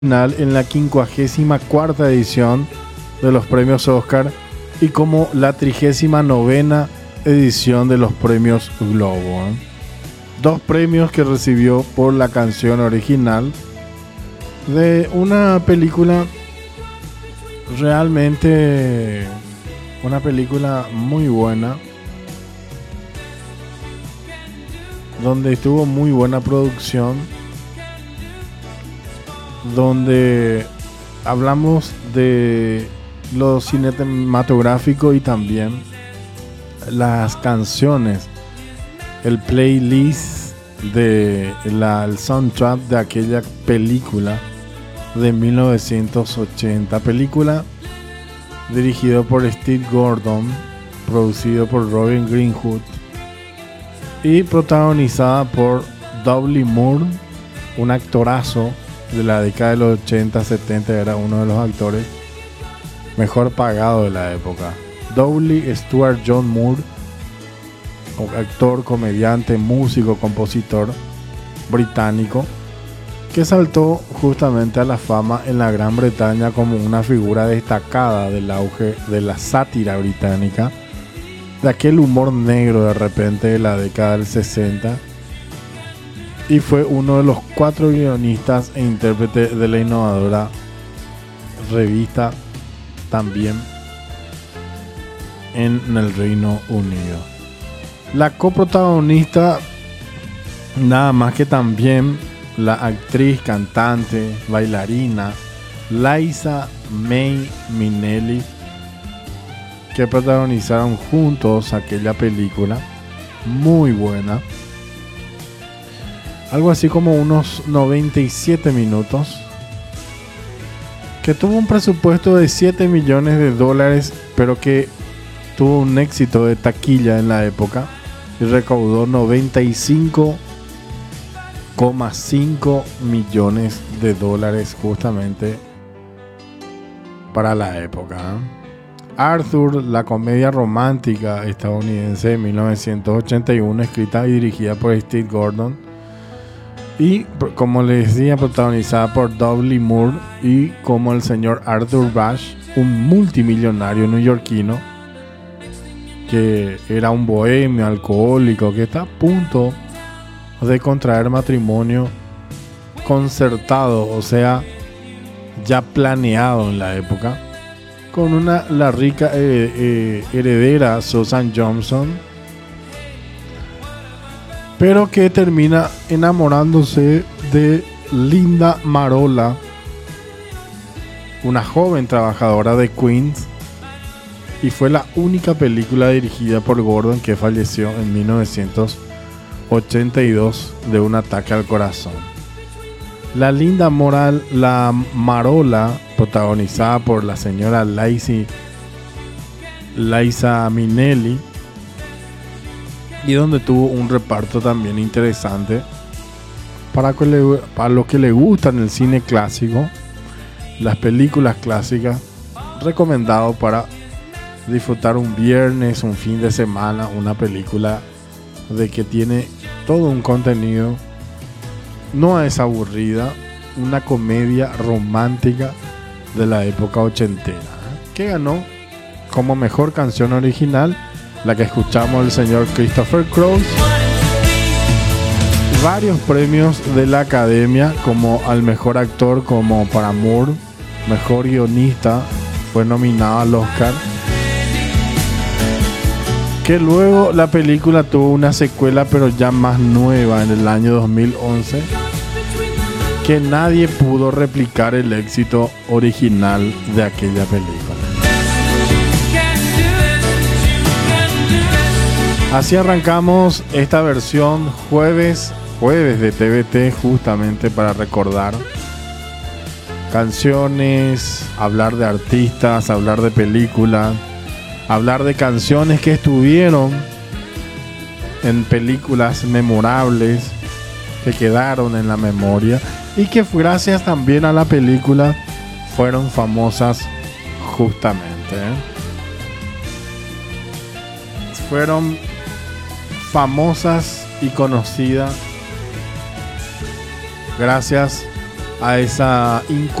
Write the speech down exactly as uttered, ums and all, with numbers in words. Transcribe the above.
en la quincuagésima cuarta edición de los premios Oscar y como la trigésima novena edición de los premios Globo. ¿eh? Dos premios que recibió por la canción original de una película realmente una película muy buena, donde estuvo muy buena producción, donde hablamos de lo cinematográfico y también las canciones, el playlist de la, el soundtrack de aquella película de mil novecientos ochenta, película dirigido por Steve Gordon, producido por Robin Greenwood y protagonizada por Dudley Moore, un actorazo de la década de los ochenta setenta, era uno de los actores mejor pagados de la época. Dudley Stuart John Moore, actor, comediante, músico, compositor británico, que saltó justamente a la fama en la Gran Bretaña como una figura destacada del auge de la sátira británica, de aquel humor negro de repente de la década del sesenta, y fue uno de los cuatro guionistas e intérpretes de la innovadora revista también en el Reino Unido. La coprotagonista, nada más que también la actriz, cantante, bailarina Liza May Minnelli, que protagonizaron juntos aquella película muy buena, algo así como unos noventa y siete minutos, que tuvo un presupuesto de siete millones de dólares, pero que tuvo un éxito de taquilla en la época y recaudó noventa y cinco coma cinco millones de dólares justamente para la época. ¿eh? Arthur, la comedia romántica estadounidense de mil novecientos ochenta y uno, escrita y dirigida por Steve Gordon y, como les decía, protagonizada por Dudley Moore y como el señor Arthur Bash, un multimillonario neoyorquino que era un bohemio alcohólico que está a punto de contraer matrimonio concertado, o sea, ya planeado en la época, con una la rica eh, eh, heredera Susan Johnson, pero que termina enamorándose de Linda Marola, una joven trabajadora de Queens, y fue la única película dirigida por Gordon que falleció en mil novecientos ochenta y dos de un ataque al corazón. La Linda Moral, la Marola, protagonizada por la señora Liza, Liza Minnelli, y donde tuvo un reparto también interesante para, que le, para los que le gustan el cine clásico, las películas clásicas, recomendado para disfrutar un viernes, un fin de semana, una película de que tiene todo un contenido, no es aburrida, una comedia romántica de la época ochentera, ¿eh? que ganó como mejor canción original, la que escuchamos del señor Christopher Cross, varios premios de la Academia, como al mejor actor, como para Moore, mejor guionista, fue nominado al Oscar, que luego la película tuvo una secuela pero ya más nueva en el año dos mil once, que nadie pudo replicar el éxito original de aquella película. Así arrancamos esta versión jueves, jueves de T V T, justamente para recordar canciones, hablar de artistas, hablar de películas, hablar de canciones que estuvieron en películas memorables, que quedaron en la memoria y que gracias también a la película fueron famosas justamente. ¿eh? Fueron famosas y conocidas gracias a esa